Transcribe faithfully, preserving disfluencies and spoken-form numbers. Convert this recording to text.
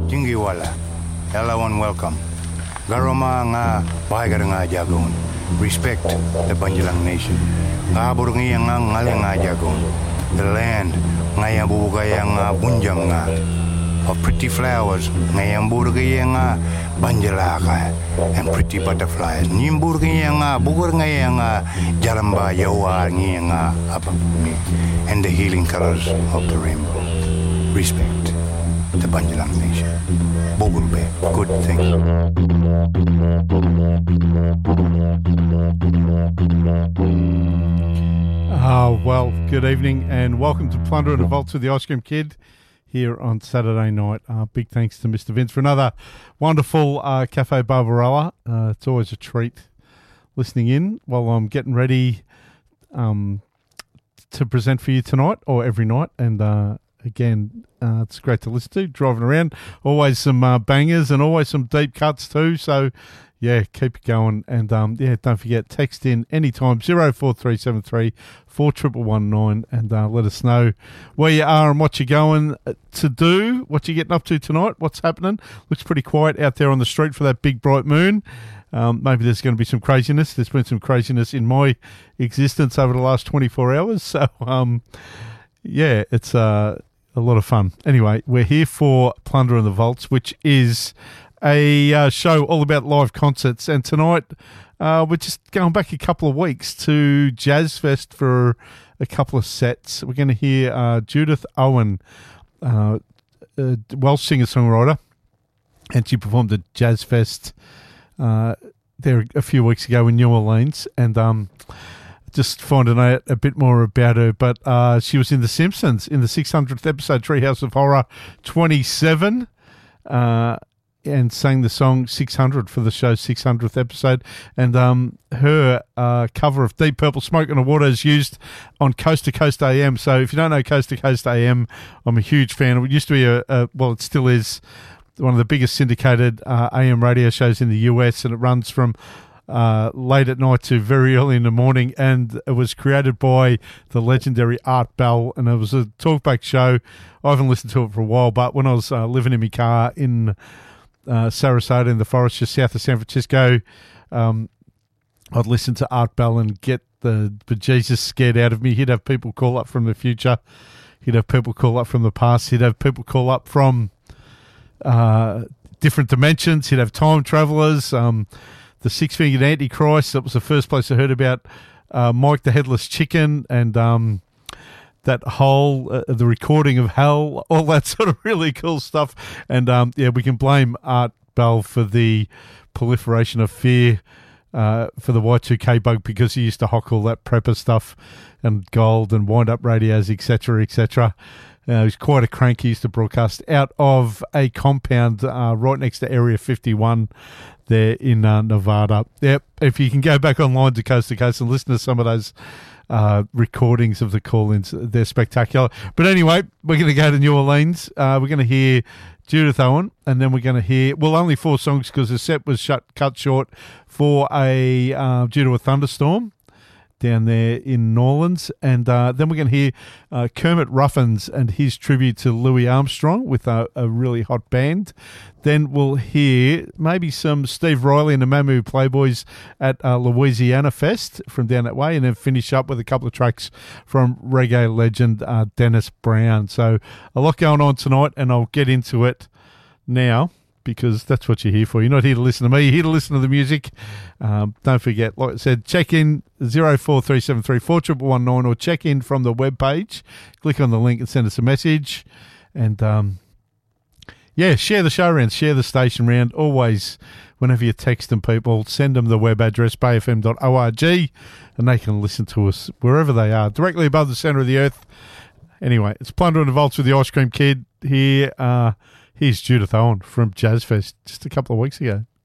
Jingiwala, Elawan welcome. Garoma nga bahagar nga jagon. Respect the Banjalang nation. Kabur nga nga ngalang nga jagon. The land nga yang bubugay nga bunjam nga. Of pretty flowers nga yang burgay nga banjalaka and pretty butterflies. Nimburgay nga bugur nga nga jalamba yawa nga apa and the healing colors of the rainbow. Respect the Banjalang nation. Bogulbe, good thing. Ah, well, good evening and welcome to Plunder and the Vaults with the Ice Cream Kid here on Saturday night. Uh, big thanks to Mister Vince for another wonderful uh, Cafe Barbarella. Uh, it's always a treat listening in while I'm getting ready um, to present for you tonight or every night. And uh, again, uh, it's great to listen to, driving around. Always some uh, bangers and always some deep cuts too. So, yeah, keep it going. And, um, yeah, don't forget, text in anytime, zero four three seven three, four one one nine, and uh, let us know where you are and what you're going to do, what you're getting up to tonight, what's happening. Looks pretty quiet out there on the street for that big, bright moon. Um, maybe there's going to be some craziness. There's been some craziness in my existence over the last twenty-four hours. So, um, yeah, it's uh, a lot of fun. Anyway, we're here for Plunder and the Vaults, which is a uh, show all about live concerts. And tonight, uh, we're just going back a couple of weeks to Jazz Fest for a couple of sets. We're going to hear uh, Judith Owen, uh, a Welsh singer-songwriter, and she performed at Jazz Fest uh, there a few weeks ago in New Orleans. And um, just finding out a bit more about her. But uh, she was in The Simpsons in the six hundredth episode, Treehouse of Horror twenty-seven. Uh, and sang the song six hundred for the show's six hundredth episode. And um, her uh, cover of Deep Purple Smoke on the Water is used on Coast to Coast A M. So if you don't know Coast to Coast A M, I'm a huge fan. It used to be, a, a well, it still is one of the biggest syndicated uh, A M radio shows in the U S, and it runs from uh, late at night to very early in the morning. And it was created by the legendary Art Bell, and it was a talkback show. I haven't listened to it for a while, but when I was uh, living in my car in Uh, Sarasota in the forest just south of San Francisco, um, I'd listen to Art Bell and get the bejesus scared out of me. He'd have people call up from the future. He'd have people call up from the past. He'd have people call up from uh, different dimensions. He'd have time travelers. Um, the Six-Fingered Antichrist, that was the first place I heard about uh, Mike the Headless Chicken, and um, that whole, uh, the recording of Hell, all that sort of really cool stuff. And, um, yeah, we can blame Art Bell for the proliferation of fear uh, for the Y two K bug, because he used to hock all that prepper stuff and gold and wind-up radios, et cetera, et cetera. Uh, he was quite a crank. He used to broadcast out of a compound uh, right next to Area fifty-one there in uh, Nevada. Yep, if you can go back online to Coast to Coast and listen to some of those Uh, recordings of the call-ins, they're spectacular. But anyway, we're going to go to New Orleans. Uh, we're going to hear Judith Owen, and then we're going to hear, well, only four songs because the set was shut cut short for a uh, due to a thunderstorm down there in New Orleans. And uh, then we're going to hear uh, Kermit Ruffins and his tribute to Louis Armstrong with a, a really hot band. Then we'll hear maybe some Steve Riley and the Mamu Playboys at uh, Louisiana Fest from down that way, and then finish up with a couple of tracks from reggae legend uh, Dennis Brown. So a lot going on tonight, and I'll get into it now, because that's what you're here for. You're not here to listen to me. You're here to listen to the music. Um, don't forget, like I said, check in zero four three seven three, four one one nine, or check in from the webpage. Click on the link and send us a message. And, um, yeah, share the show around, share the station around. Always, whenever you're texting people, send them the web address, bay f m dot org, and they can listen to us wherever they are, directly above the centre of the earth. Anyway, it's Plunder and the Vaults with the Ice Cream Kid here. Uh, here's Judith Owen from Jazz Fest just a couple of weeks ago.